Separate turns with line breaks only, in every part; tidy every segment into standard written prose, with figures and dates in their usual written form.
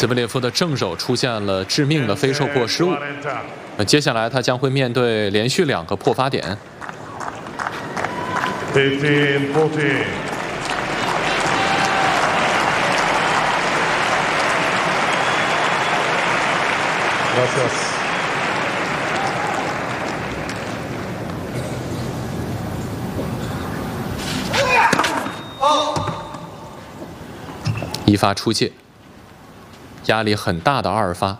兹维列夫的正手出现了致命的非受迫失误，接下来他将会面对连续2个破发点。
15-14.
一发出界，压力很大的2发。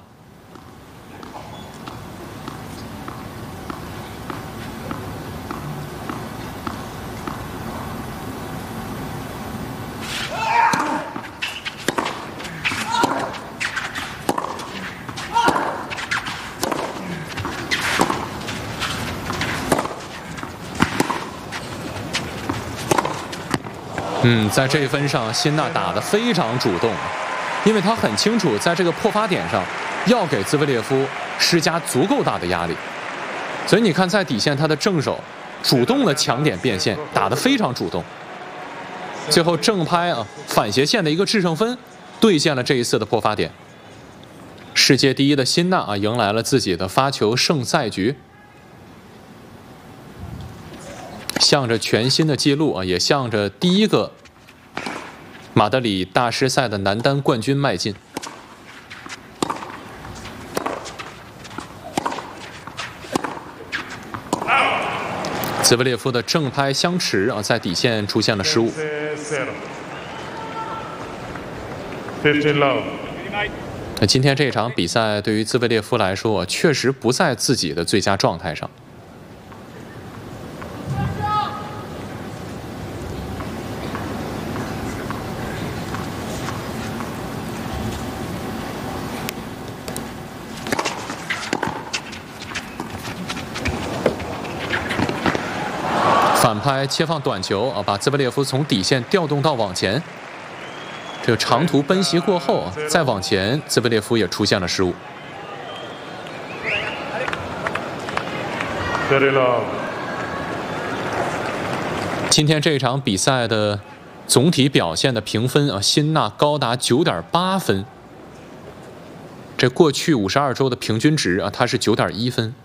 在这一分上，辛纳打得非常主动，因为他很清楚，在这个破发点上要给兹维列夫施加足够大的压力。所以你看，在底线他的正手主动的抢点变现，打得非常主动。最后正拍反斜线的一个制胜分，兑现了这一次的破发点。世界第1的辛纳迎来了自己的发球胜赛局。向着全新的纪录也向着第1个马德里大师赛的男单冠军迈进。兹维列夫的正拍相持在底线出现了失误。今天这场比赛对于兹维列夫来说，确实不在自己的最佳状态上。反拍切放短球把兹维列夫从底线调动到网前。这个长途奔袭过后再往前，兹维列夫也出现了失误。今天这场比赛的总体表现的评分辛纳高达9.8分。这过去52周的平均值他是9.1分。